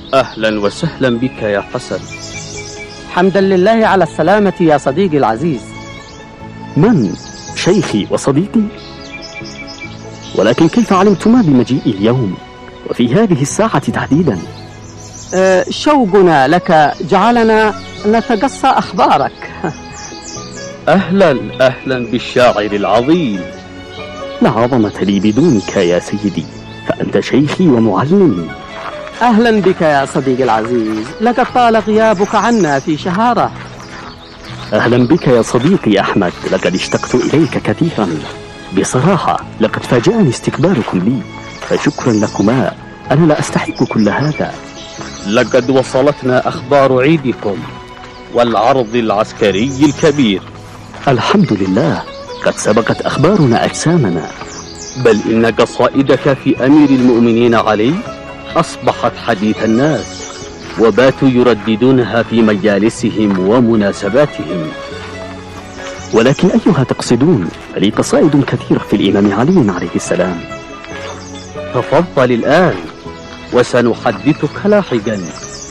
أهلا وسهلا بك يا حسن. حمدا لله على السلامة يا صديقي العزيز. من؟ شيخي وصديقي؟ ولكن كيف علمتما بمجيئي اليوم وفي هذه الساعة تحديدا؟ شوقنا لك جعلنا نتقصى أخبارك. أهلا بالشاعر العظيم. لا عظمة لي بدونك يا سيدي، فأنت شيخي ومعلمي. أهلا بك يا صديقي العزيز، لقد طال غيابك عنا في شهارة. أهلا بك يا صديقي أحمد، لقد اشتقت إليك كثيرا. بصراحة لقد فاجأني استقبالكم لي، فشكرا لكما، أنا لا أستحق كل هذا. لقد وصلتنا أخبار عيدكم والعرض العسكري الكبير. الحمد لله، قد سبقت أخبارنا أجسامنا. بل إن قصائدك في أمير المؤمنين علي أصبحت حديث الناس، وباتوا يرددونها في مجالسهم ومناسباتهم. ولكن أيها تقصدون؟ فلي قصائد كثيرة في الإمام علي عليه السلام. تفضل الآن وسنحدثك لاحقا.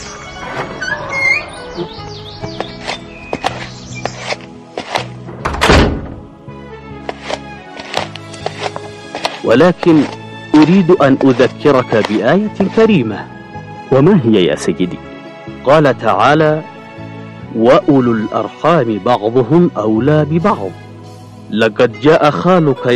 ولكن أريد أن أذكرك بآية كريمة. وما هي يا سيدي؟ قال تعالى: وأولو الأرحام بعضهم أولى ببعض. لقد جاء خالك